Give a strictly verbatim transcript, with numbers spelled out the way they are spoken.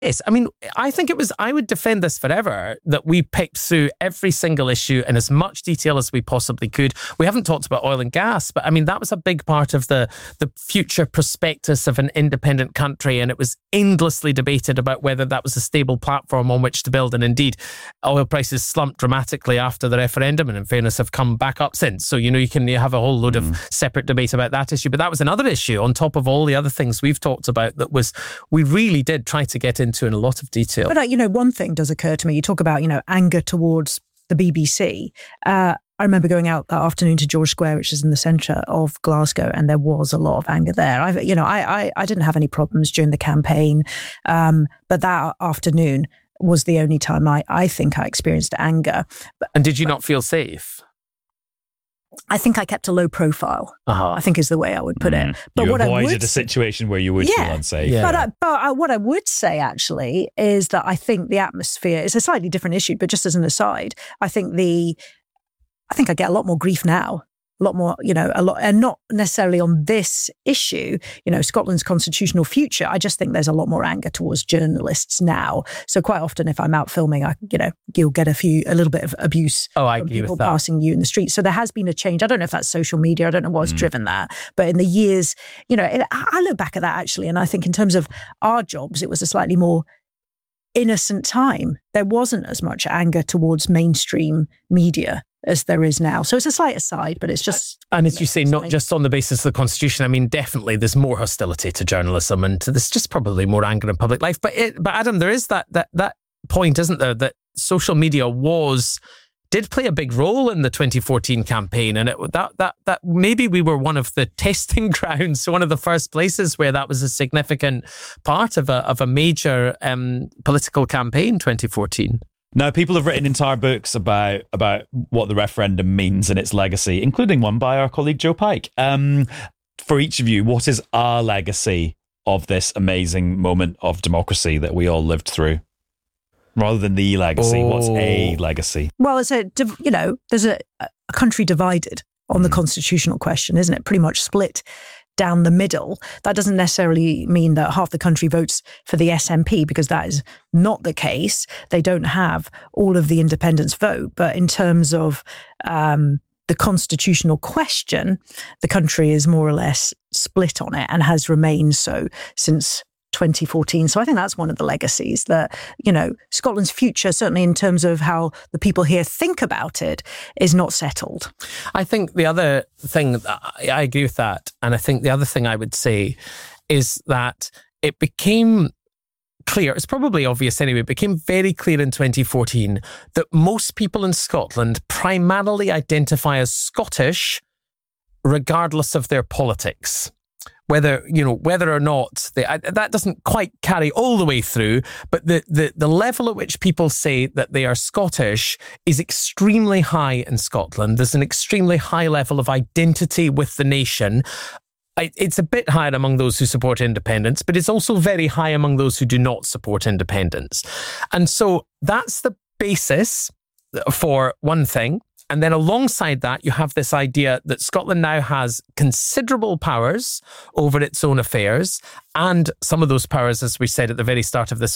Yes, I mean, I think it was, I would defend this forever, that we picked through every single issue in as much detail as we possibly could. We haven't talked about oil and gas, but I mean, that was a big part of the, the future prospectus of an independent country. And it was endlessly debated about whether that was a stable platform on which to build. And indeed, oil prices slumped dramatically after the referendum, and in fairness, have come back up since. So, you know, you can you have a whole load mm. of separate debate about that issue. But that was another issue on top of all the other things we've talked about that was, we really did try to get into in a lot of detail. But, uh, you know, one thing does occur to me. You talk about, you know, anger towards the B B C. Uh, I remember going out that afternoon to George Square, which is in the centre of Glasgow, and there was a lot of anger there. I, you know, I, I, I didn't have any problems during the campaign, um, but that afternoon was the only time I, I think I experienced anger. But, and did you not feel safe? I think I kept a low profile, uh-huh. I think is the way I would put mm. it. But you what avoided I would a situation where you would yeah, feel unsafe. Yeah. But, I, but I, what I would say actually is that I think the atmosphere is a slightly different issue, but just as an aside, I think the, I think I get a lot more grief now. A lot more, you know, a lot, and not necessarily on this issue, you know, Scotland's constitutional future. I just think there's a lot more anger towards journalists now. So quite often, if I'm out filming, I, you know, you'll get a few, a little bit of abuse oh, I from agree people with that. passing you in the street. So there has been a change. I don't know if that's social media. I don't know what's mm. driven that. But in the years, you know, it, I look back at that actually, and I think in terms of our jobs, it was a slightly more innocent time. There wasn't as much anger towards mainstream media as there is now. So it's a slight aside, but it's just... And as you say, not just on the basis of the Constitution. I mean, definitely there's more hostility to journalism, and there's just probably more anger in public life. But it, but Adam, there is that that that point, isn't there, that social media was... did play a big role in the twenty fourteen campaign, and it, that that that maybe we were one of the testing grounds, one of the first places where that was a significant part of a of a major um, political campaign. twenty fourteen. Now, people have written entire books about about what the referendum means and its legacy, including one by our colleague Joe Pike. Um, for each of you, what is our legacy of this amazing moment of democracy that we all lived through? Rather than the legacy, oh. what's a legacy? Well, it's a, you know, there's a, a country divided on the constitutional question, isn't it? Pretty much split down the middle. That doesn't necessarily mean that half the country votes for the S N P, because that is not the case. They don't have all of the independents vote. But in terms of um, the constitutional question, the country is more or less split on it and has remained so since twenty fourteen. So I think that's one of the legacies that, you know, Scotland's future, certainly in terms of how the people here think about it, is not settled. I think the other thing, I agree with that. And I think the other thing I would say is that it became clear, it's probably obvious anyway, it became very clear in twenty fourteen that most people in Scotland primarily identify as Scottish, regardless of their politics. Whether, you know, whether or not they, that doesn't quite carry all the way through, but the, the, the level at which people say that they are Scottish is extremely high in Scotland. There's an extremely high level of identity with the nation. It's a bit higher among those who support independence, but it's also very high among those who do not support independence. And so that's the basis for one thing. And then alongside that, you have this idea that Scotland now has considerable powers over its own affairs. And some of those powers, as we said at the very start of this